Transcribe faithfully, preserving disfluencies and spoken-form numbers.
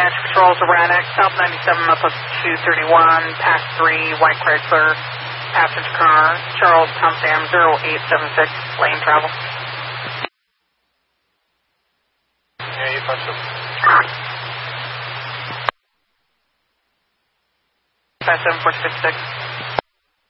Nash Patrol to Radix, South ninety-seven, Northwest two thirty-one, Pack three, White Chrysler, passenger car, Charles Tom Sam zero eight seven six, lane travel. Yeah, you touched him. five seven four six six.